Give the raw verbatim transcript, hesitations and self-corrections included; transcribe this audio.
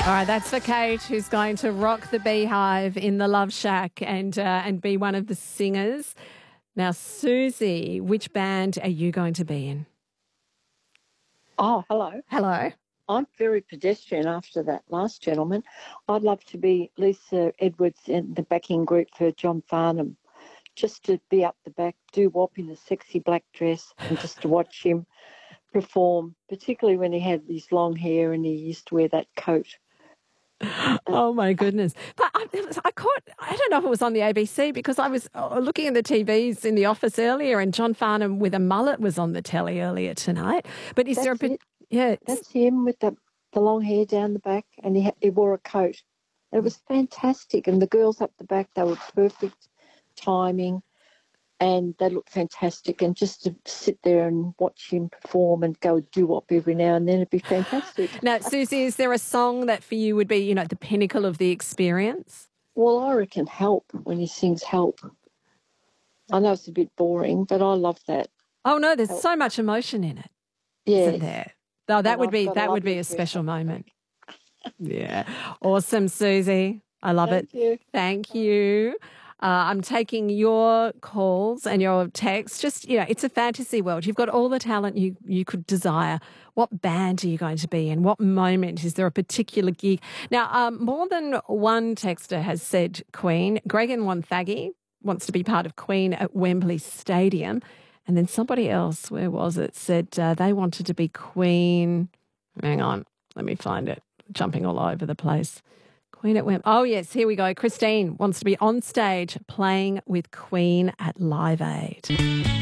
All right, that's for Kate, who's going to rock the Beehive in the Love Shack and uh, and be one of the singers. Now, Susie, which band are you going to be in? Oh, hello. Hello. I'm very pedestrian after that last gentleman. I'd love to be Lisa Edwards in the backing group for John Farnham, just to be up the back, do wop in a sexy black dress and just to watch him perform, particularly when he had his long hair and he used to wear that coat. Oh, my goodness. But I, it was, I caught, I don't know if it was on the A B C because I was uh, looking at the T Vs in the office earlier and John Farnham with a mullet was on the telly earlier tonight. But is That's there a... it. Yeah. That's him with the, the long hair down the back, and he, ha- he wore a coat. It was fantastic. And the girls up the back, they were perfect timing. And they look fantastic, and just to sit there and watch him perform and go doo-wop every now and then, it'd be fantastic. Now, Susie, is there a song that for you would be, you know, the pinnacle of the experience? Well, I reckon Help, when he sings Help. I know it's a bit boring, but I love that. Oh, no, there's Help. so much emotion in it, Yeah. isn't there? Oh, that And would I've be got a that would be lovely a dress special up the moment. back. Yeah. Awesome, Susie. I love Thank it. you. Thank you. Uh, I'm taking your calls and your texts. Just, you know, it's a fantasy world. You've got all the talent you, you could desire. What band are you going to be in? What moment? Is there a particular gig? Now, um, more than one texter has said Queen. Greg in Wonthaggi wants to be part of Queen at Wembley Stadium. And then somebody else, where was it, said uh, they wanted to be Queen. Hang on, let me find it. Jumping all over the place. Queen at Wembley. Oh, yes, here we go. Christine wants to be on stage playing with Queen at Live Aid.